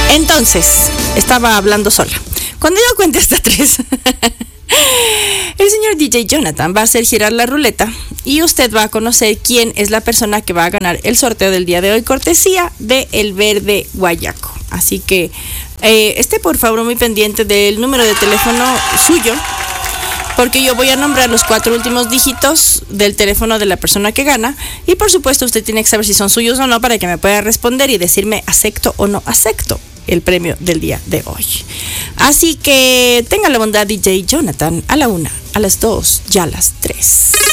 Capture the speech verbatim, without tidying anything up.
Entonces, estaba hablando sola. Cuando yo cuente hasta tres, el señor D J Jonathan va a hacer girar la ruleta y usted va a conocer quién es la persona que va a ganar el sorteo del día de hoy, cortesía de El Verde Guayaco. Así que eh, esté por favor muy pendiente del número de teléfono suyo, porque yo voy a nombrar los cuatro últimos dígitos del teléfono de la persona que gana y por supuesto usted tiene que saber si son suyos o no para que me pueda responder y decirme acepto o no acepto el premio del día de hoy. Así que tenga la bondad, D J Jonathan, a la una, a las dos y a las tres.